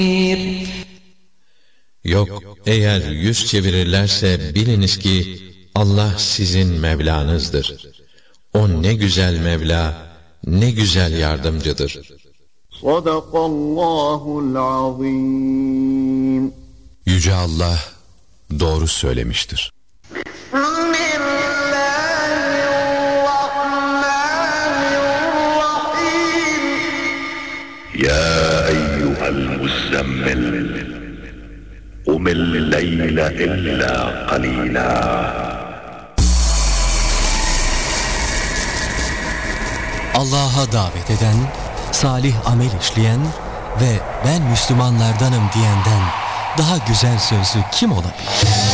Yok, eğer yüz çevirirlerse biliniz ki Allah sizin Mevlanızdır. O ne güzel Mevla, ne güzel yardımcıdır. Sadakallahul azim. Yüce Allah doğru söylemiştir. يا أيها المزمل قم الليل إلا قليلا. Allah'a davet eden, salih amel işleyen ve ben Müslümanlardanım diyenden daha güzel sözlü kim olabilir?